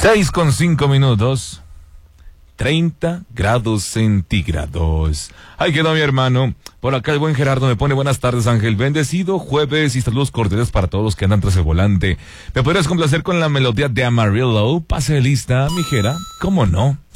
6:05. 30 grados centígrados. Ahí quedó mi hermano. Por acá el buen Gerardo me pone: buenas tardes, Ángel. Bendecido jueves y saludos cordiales para todos los que andan tras el volante. ¿Me podrías complacer con la melodía de Amarillo? Pase de lista, mi Gera. ¿Cómo no?